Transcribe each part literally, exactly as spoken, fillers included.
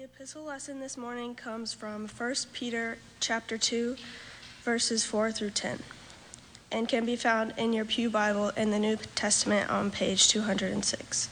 epistle lesson this morning comes from First Peter chapter two, verses four through ten, and can be found in your Pew Bible in the New Testament on page two hundred six.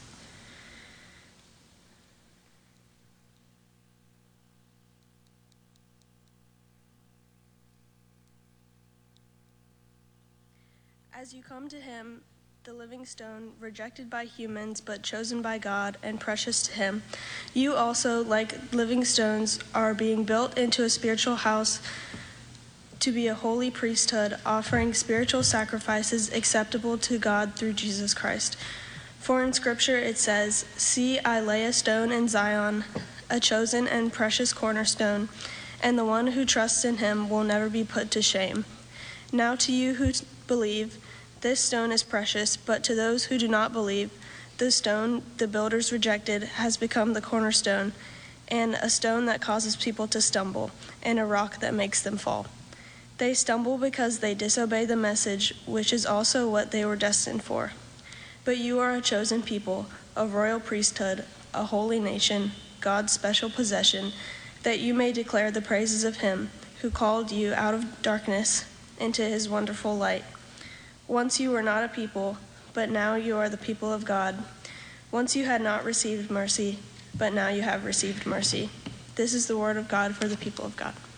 As you come to him, the living stone, rejected by humans but chosen by God and precious to him, you also, like living stones, are being built into a spiritual house to be a holy priesthood, offering spiritual sacrifices acceptable to God through Jesus Christ. For in Scripture it says, "See, I lay a stone in Zion, a chosen and precious cornerstone, and the one who trusts in him will never be put to shame." Now to you who believe, this stone is precious, but to those who do not believe, the stone the builders rejected has become the cornerstone, and a stone that causes people to stumble, and a rock that makes them fall. They stumble because they disobey the message, which is also what they were destined for. But you are a chosen people, a royal priesthood, a holy nation, God's special possession, that you may declare the praises of him who called you out of darkness into his wonderful light. Once you were not a people, but now you are the people of God. Once you had not received mercy, but now you have received mercy. This is the word of God for the people of God.